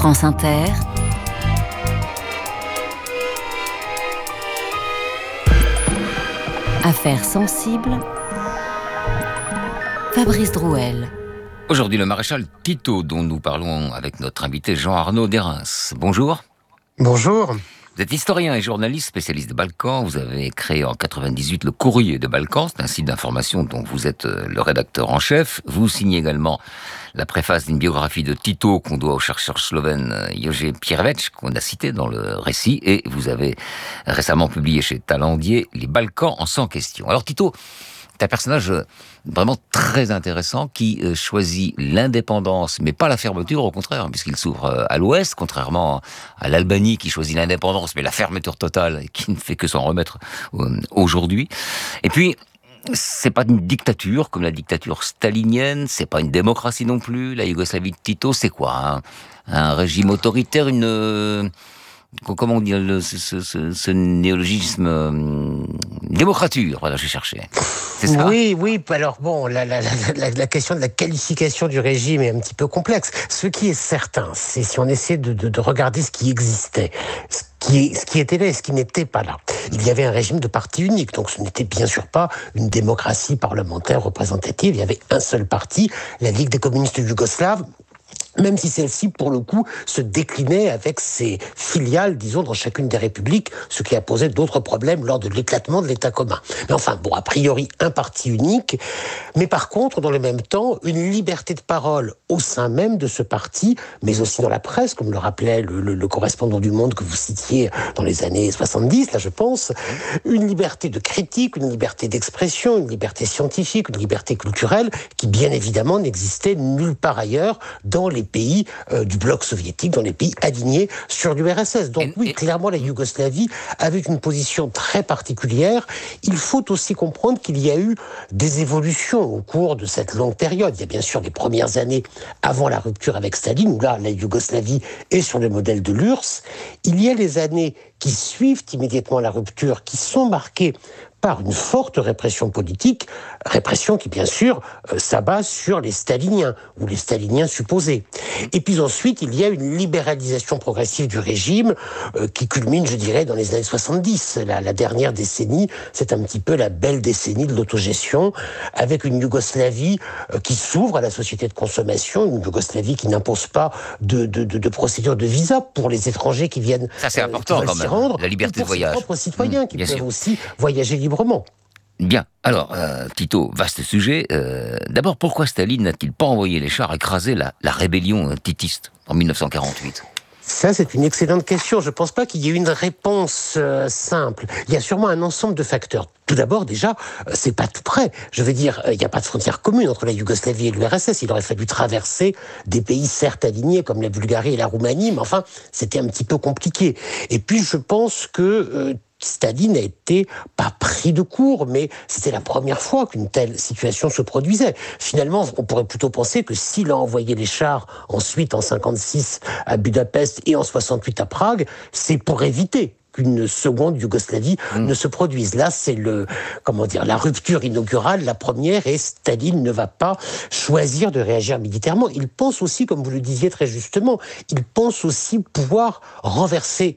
France Inter, Affaires sensibles, Fabrice Drouel. Aujourd'hui, le maréchal Tito, dont nous parlons avec notre invité Jean-Arnaud Derens. Bonjour. Bonjour. Vous êtes historien et journaliste spécialiste des Balkans. Vous avez créé en 98 le Courrier des Balkans. C'est un site d'information dont vous êtes le rédacteur en chef. Vous signez également la préface d'une biographie de Tito qu'on doit au chercheur slovène Jože Pierevec, qu'on a cité dans le récit. Et vous avez récemment publié chez Talandier Les Balkans en 100 questions. Alors Tito, c'est un personnage vraiment très intéressant qui choisit l'indépendance, mais pas la fermeture, au contraire, puisqu'il s'ouvre à l'ouest, contrairement à l'Albanie qui choisit l'indépendance, mais la fermeture totale, et qui ne fait que s'en remettre aujourd'hui. Et puis, c'est pas une dictature comme la dictature stalinienne, c'est pas une démocratie non plus. La Yougoslavie de Tito, c'est quoi, un régime autoritaire, comment on dit ce néologisme, démocrature, voilà, j'ai cherché. C'est ça ? Oui, alors bon, la question de la qualification du régime est un petit peu complexe. Ce qui est certain, c'est si on essaie de regarder ce qui existait, ce qui était là et ce qui n'était pas là. Il y avait un régime de parti unique, donc ce n'était bien sûr pas une démocratie parlementaire représentative, il y avait un seul parti, la Ligue des communistes yougoslaves, même si celle-ci, pour le coup, se déclinait avec ses filiales, disons, dans chacune des républiques, ce qui a posé d'autres problèmes lors de l'éclatement de l'État commun. Mais enfin, bon, a priori, un parti unique, mais par contre, dans le même temps, une liberté de parole au sein même de ce parti, mais aussi dans la presse, comme le rappelait le correspondant du Monde que vous citiez dans les années 70, là, je pense, une liberté de critique, une liberté d'expression, une liberté scientifique, une liberté culturelle, qui, bien évidemment, n'existait nulle part ailleurs dans les pays du bloc soviétique, dans les pays alignés sur l'URSS. Donc oui, clairement, la Yougoslavie avait une position très particulière. Il faut aussi comprendre qu'il y a eu des évolutions au cours de cette longue période. Il y a bien sûr les premières années avant la rupture avec Staline, où là, la Yougoslavie est sur le modèle de l'URSS. Il y a les années qui suivent immédiatement la rupture, qui sont marquées par une forte répression politique, répression qui, bien sûr, s'abat sur les staliniens, ou les staliniens supposés. Et puis ensuite, il y a une libéralisation progressive du régime qui culmine, je dirais, dans les années 70. La dernière décennie, c'est un petit peu la belle décennie de l'autogestion, avec une Yougoslavie qui s'ouvre à la société de consommation, une Yougoslavie qui n'impose pas de procédure de visa pour les étrangers qui viennent ça, c'est important quand même, rendre, la liberté de voyage. Pour ses propres citoyens qui peuvent sûr. aussi voyager librement. Bien. Alors, Tito, vaste sujet. D'abord, pourquoi Staline n'a-t-il pas envoyé les chars écraser la rébellion titiste en 1948 ? Ça, c'est une excellente question. Je ne pense pas qu'il y ait une réponse simple. Il y a sûrement un ensemble de facteurs. Tout d'abord, déjà, c'est pas tout près. Je veux dire, il n'y a pas de frontière commune entre la Yougoslavie et l'URSS. Il aurait fallu traverser des pays certes alignés comme la Bulgarie et la Roumanie, mais enfin, c'était un petit peu compliqué. Et puis, je pense que Staline n'a été pas pris de court, mais c'était la première fois qu'une telle situation se produisait. Finalement, on pourrait plutôt penser que s'il a envoyé les chars ensuite en 56 à Budapest et en 68 à Prague, c'est pour éviter qu'une seconde Yougoslavie ne se produise. Là, c'est la rupture inaugurale, la première, et Staline ne va pas choisir de réagir militairement. Il pense aussi, comme vous le disiez très justement, il pense aussi pouvoir renverser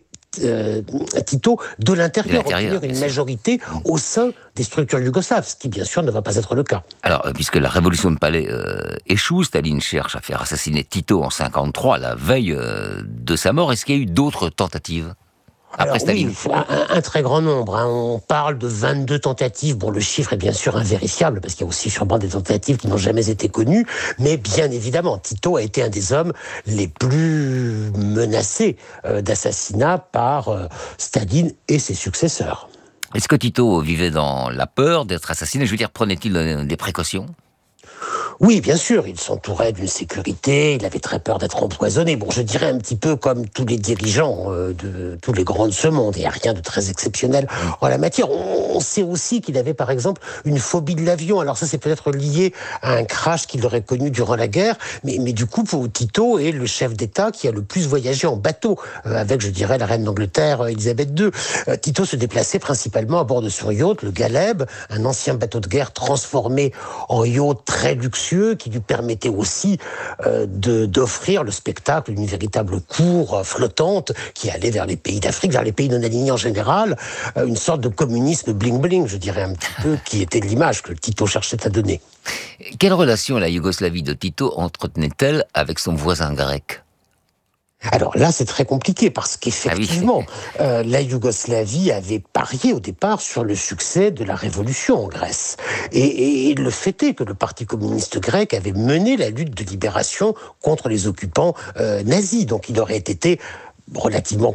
Tito de l'intérieur, obtenir une majorité au sein des structures yougoslaves, ce qui bien sûr ne va pas être le cas. Alors, puisque la révolution de Palais échoue, Staline cherche à faire assassiner Tito en 1953, la veille de sa mort. Est-ce qu'il y a eu d'autres tentatives après Staline? Oui, un très grand nombre. On parle de 22 tentatives. Bon, le chiffre est bien sûr invérifiable, parce qu'il y a aussi sûrement des tentatives qui n'ont jamais été connues. Mais bien évidemment, Tito a été un des hommes les plus menacés d'assassinat par Staline et ses successeurs. Est-ce que Tito vivait dans la peur d'être assassiné ? Je veux dire, prenait-il des précautions ? Oui, bien sûr, il s'entourait d'une sécurité, il avait très peur d'être empoisonné. Bon, je dirais un petit peu comme tous les dirigeants de tous les grands de ce monde. Il n'y a rien de très exceptionnel en la matière. On sait aussi qu'il avait, par exemple, une phobie de l'avion. Alors ça, c'est peut-être lié à un crash qu'il aurait connu durant la guerre. Mais du coup, pour Tito est le chef d'État qui a le plus voyagé en bateau, avec, je dirais, la reine d'Angleterre, Elisabeth II. Tito se déplaçait principalement à bord de son yacht, le Galeb, un ancien bateau de guerre transformé en yacht très luxueux, prétentieux qui lui permettait aussi d'offrir le spectacle d'une véritable cour flottante qui allait vers les pays d'Afrique, vers les pays non alignés en général, une sorte de communisme bling-bling, je dirais un petit peu, qui était l'image que Tito cherchait à donner. Quelle relation la Yougoslavie de Tito entretenait-elle avec son voisin grec ? Alors là, c'est très compliqué parce qu'effectivement, la Yougoslavie avait parié au départ sur le succès de la révolution en Grèce. Et le fait est que le Parti communiste grec avait mené la lutte de libération contre les occupants nazis. Donc il aurait été relativement